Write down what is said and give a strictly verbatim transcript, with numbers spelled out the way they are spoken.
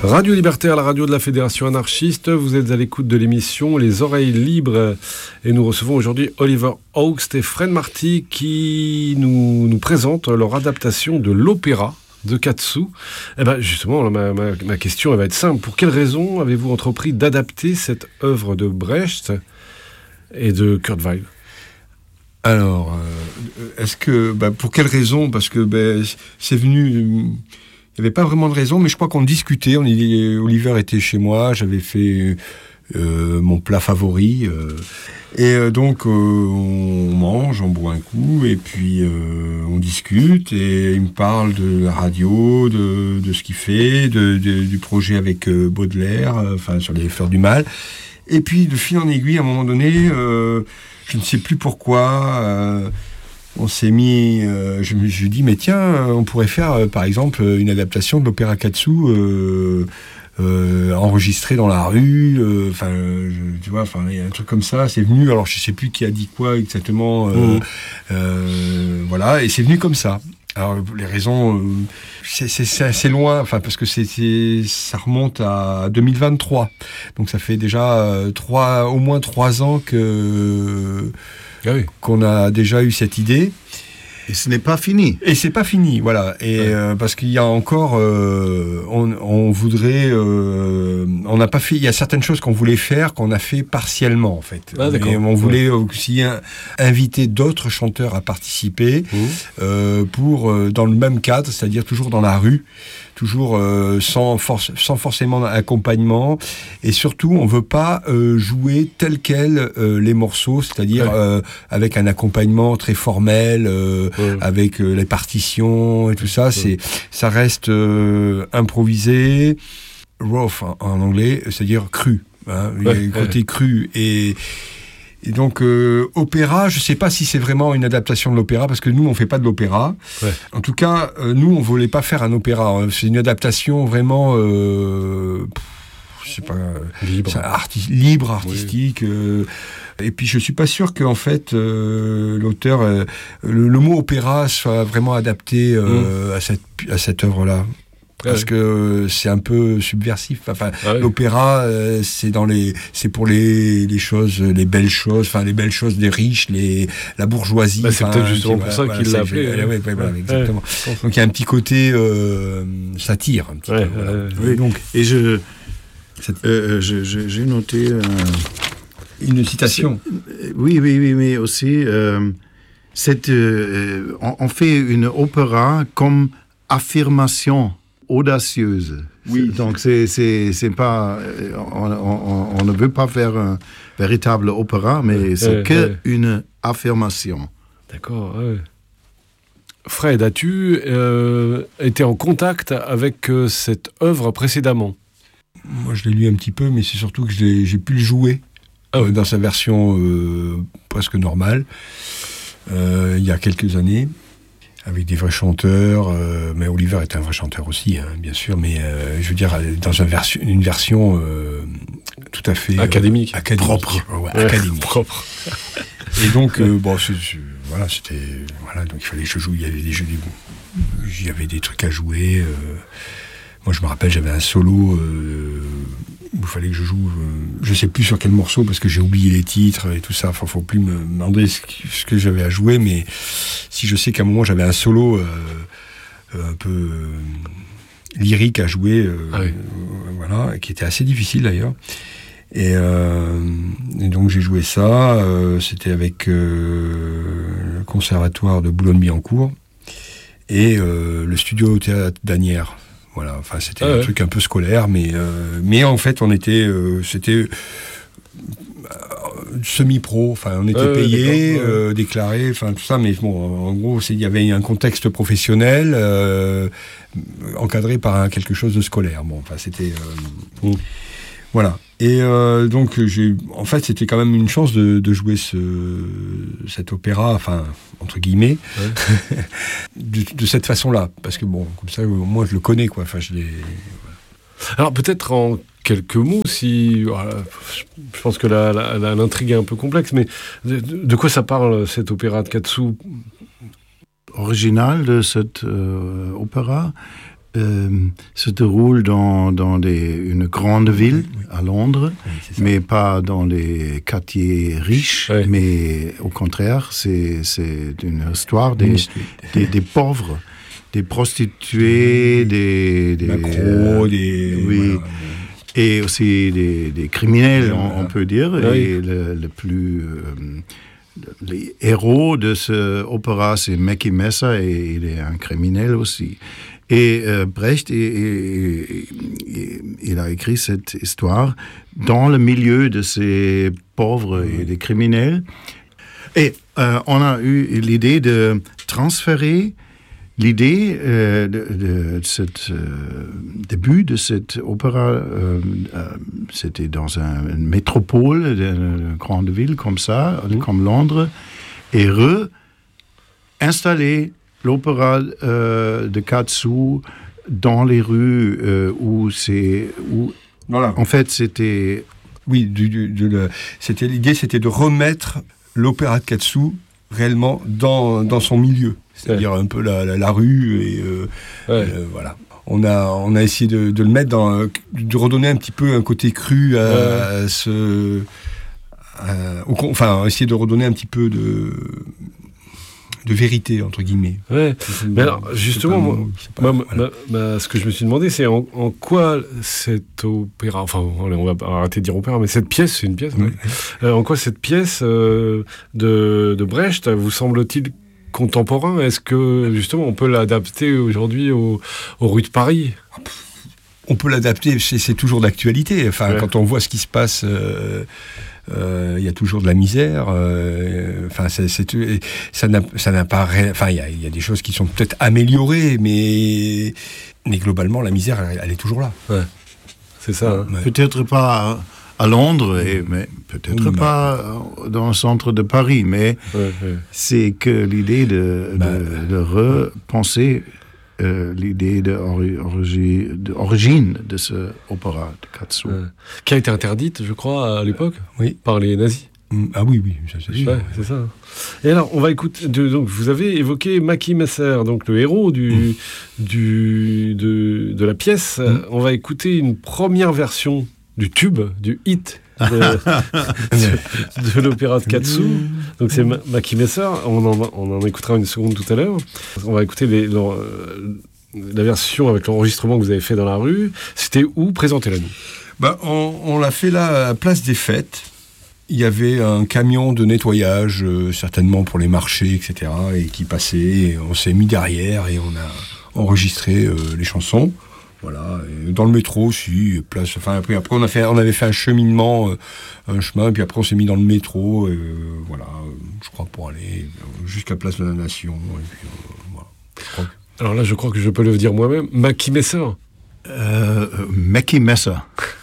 Radio Libertaire, la radio de la Fédération anarchiste. Vous êtes à l'écoute de l'émission Les Oreilles Libres et nous recevons aujourd'hui Oliver Augst et Fred Marty qui nous, nous présentent leur adaptation de l'opéra de Katsu. Eh ben justement, ma, ma, ma question elle va être simple. Pour quelles raisons avez-vous entrepris d'adapter cette œuvre de Brecht et de Kurt Weill ? Alors, euh, est-ce que, bah, pour quelles raisons ? Parce que bah, c'est venu... Il n'y avait pas vraiment de raison, mais je crois qu'on discutait. On, Oliver était chez moi, j'avais fait euh, mon plat favori. Euh, et euh, donc, euh, on mange, on boit un coup, et puis euh, on discute. Et il me parle de la radio, de, de ce qu'il fait, de, de, du projet avec euh, Baudelaire, euh, enfin sur les fleurs du mal. Et puis, de fil en aiguille, à un moment donné, euh, je ne sais plus pourquoi... Euh, on s'est mis, euh, je me suis dit, mais tiens, on pourrait faire, euh, par exemple, une adaptation de l'opéra Katsu euh, euh, enregistrée dans la rue, enfin, euh, tu vois, enfin, il y a un truc comme ça, c'est venu, alors je sais plus qui a dit quoi exactement, euh, mmh. euh, voilà, et c'est venu comme ça. Alors, les raisons, euh, c'est, c'est, c'est assez loin, enfin, parce que c'est, c'est, ça remonte à deux mille vingt-trois, donc ça fait déjà euh, trois, au moins trois ans que... Ah oui. Qu'on a déjà eu cette idée. Et ce n'est pas fini. Et c'est pas fini, voilà. Et ouais. euh, parce qu'il y a encore, euh, on, on voudrait, euh, on n'a pas fait. Il y a certaines choses qu'on voulait faire qu'on a fait partiellement en fait. Ah, d'accord. Et on voulait ouais. aussi un, inviter d'autres chanteurs à participer mmh. euh, pour euh, dans le même cadre, c'est-à-dire toujours dans la rue. Toujours euh, sans, force, sans forcément accompagnement. Et surtout, on ne veut pas euh, jouer tel quel euh, les morceaux, c'est-à-dire ouais. euh, avec un accompagnement très formel, euh, ouais. avec euh, les partitions et tout ça. Ouais. C'est, ça reste euh, improvisé, raw en, en anglais, c'est-à-dire cru. Hein, ouais. Il y a le côté ouais. cru. Et... Et donc, euh, opéra, je ne sais pas si c'est vraiment une adaptation de l'opéra, parce que nous, on ne fait pas de l'opéra. Ouais. En tout cas, euh, nous, on ne voulait pas faire un opéra. C'est une adaptation vraiment, euh, je sais pas, libre, arti- libre artistique. Oui. Euh, et puis, je ne suis pas sûr qu'en fait, euh, l'auteur, euh, le, le mot opéra soit vraiment adapté euh, mmh. à cette, à cette œuvre-là. Parce ouais. que c'est un peu subversif. Enfin, ah ouais. l'opéra, euh, c'est dans les, c'est pour les, les choses, les belles choses, enfin les belles choses des riches, les, la bourgeoisie. Bah, c'est enfin, peut-être justement pour voilà, ça voilà, qu'il l'a appelé. Ouais, ouais, ouais, voilà, exactement. Ouais. Donc il y a un petit côté euh, satire, un petit ouais, peu. Voilà. Euh, oui. Donc et je, euh, je, je, j'ai noté euh, une citation. Oui, oui, oui, mais aussi euh, cette, euh, on, on fait une opéra comme affirmation audacieuse. Oui. Donc c'est c'est c'est pas on, on, on ne veut pas faire un véritable opéra, mais ouais, c'est ouais, que ouais. une affirmation. D'accord. Ouais. Fred, as-tu euh, été en contact avec euh, cette œuvre précédemment ? Moi, je l'ai lu un petit peu, mais c'est surtout que j'ai, j'ai pu le jouer ah, ouais. dans sa version euh, presque normale euh, il y a quelques années. Avec des vrais chanteurs, euh, mais Oliver était un vrai chanteur aussi, hein, bien sûr, mais euh, je veux dire, dans une version, une version euh, tout à fait... Académique. Euh, académique. Propre. Ouais, ouais, académique. Propre. Et donc, euh, bon, c'est, c'est, voilà, c'était... Voilà, donc il fallait que je joue, il y avait des jeux, il y avait des trucs à jouer. Euh, moi, je me rappelle, j'avais un solo... Euh, où il fallait que je joue, euh, je sais plus sur quel morceau parce que j'ai oublié les titres et tout ça. Enfin, faut plus me demander ce, ce que j'avais à jouer, mais si je sais qu'à un moment j'avais un solo euh, euh, un peu euh, lyrique à jouer, euh, ah oui. euh, voilà, qui était assez difficile d'ailleurs. Et, euh, et donc j'ai joué ça. Euh, c'était avec euh, le conservatoire de Boulogne-Billancourt et euh, le studio théâtre d'Asnières. Voilà, enfin c'était ah un ouais. truc un peu scolaire, mais euh, mais en fait on était, euh, c'était euh, semi-pro, enfin on était euh, payé, euh, déclaré, enfin tout ça, mais bon, en gros il y avait un contexte professionnel euh, encadré par un, quelque chose de scolaire. Bon, enfin c'était euh, mmh. voilà. Et euh, donc j'ai, en fait, c'était quand même une chance de, de jouer ce, cet opéra, enfin entre guillemets, ouais. de, de cette façon-là, parce que bon, comme ça, moi je le connais, quoi. Enfin, je l'ai. Voilà. Alors peut-être en quelques mots, si voilà, je pense que la, la, la, l'intrigue est un peu complexe, mais de, de quoi ça parle cet opéra de Katsu ? Original de cet euh, opéra. euh, se déroule dans, dans des, une grande ville, oui. à Londres, oui, mais pas dans les quartiers riches, oui. mais au contraire, c'est, c'est une histoire des, des, des pauvres, des prostituées, des... des Macro, des... Oui, voilà. Et aussi des, des criminels, on, on peut dire, oui. Et le, le plus... Euh, les héros de ce opéra, c'est Mackie Messer, et il est un criminel aussi. Et euh, Brecht, et, et, et, il a écrit cette histoire dans le milieu de ces pauvres et des criminels. Et euh, on a eu l'idée de transférer l'idée euh, de, de, de ce euh, début de cet opéra. Euh, euh, c'était dans un, une métropole, une grande ville comme ça, mmh. comme Londres, et réinstaller l'opéra euh, de Katsu dans les rues euh, où c'est où voilà. En fait c'était oui du, du, de, de, c'était l'idée c'était de remettre l'opéra de Katsu réellement dans dans son milieu, c'est-à-dire ouais. un peu la, la, la rue et euh, ouais. euh, voilà. On a on a essayé de, de le mettre dans de redonner un petit peu un côté cru à, ouais. à ce à, au, enfin essayer de redonner un petit peu de de vérité, entre guillemets. Ouais. Mais alors, justement, moi, pas, moi, voilà. ma, ma, ce que je me suis demandé, c'est en, en quoi cet opéra, enfin, on va arrêter de dire opéra, mais cette pièce, c'est une pièce, oui. euh, en quoi cette pièce euh, de, de Brecht vous semble-t-il contemporain ? Est-ce que, justement, on peut l'adapter aujourd'hui aux, aux rues de Paris ? On peut l'adapter, c'est, c'est toujours d'actualité. Enfin, ouais. Quand on voit ce qui se passe... Euh, il euh, y a toujours de la misère. Enfin, euh, ça n'a, ça n'a pas. Enfin, il y, y a des choses qui sont peut-être améliorées, mais mais globalement, la misère, elle, elle est toujours là. Ouais. C'est ça. Hein. Ouais. Peut-être pas à Londres, et, mais peut-être oui, pas bah. dans le centre de Paris, mais ouais, ouais. c'est que l'idée de, bah, de, de repenser. Euh, l'idée d'origine de, origine de ce opéra de Katsu. Euh, qui a été interdite, je crois, à l'époque, euh, oui. par les nazis. Mm, ah oui, oui, ça, c'est sûr. Ouais, c'est ça. Et alors, on va écouter... De, donc, vous avez évoqué Mackie Messer, donc le héros du, mm. du, de, de la pièce. Mm. On va écouter une première version du tube, du hit de, de, de l'opéra de Katsu. Donc c'est Mackie Messer. On en, on en écoutera une seconde tout à l'heure. On va écouter les, leur, la version avec l'enregistrement que vous avez fait dans la rue. C'était où ? Présentez-la nous. Bah, on, on l'a fait là à Place des Fêtes. Il y avait un camion de nettoyage, euh, certainement pour les marchés, et cetera, et qui passait. Et on s'est mis derrière et on a enregistré euh, les chansons. Voilà, et dans le métro aussi, place. Enfin après, après on a fait, on avait fait un cheminement, euh, un chemin, puis après on s'est mis dans le métro, euh, voilà, euh, je crois pour aller jusqu'à Place de la Nation. Et puis, euh, voilà, je crois que... Alors là, je crois que je peux le dire moi-même. Mackie Messer. Euh, Mackie Messer.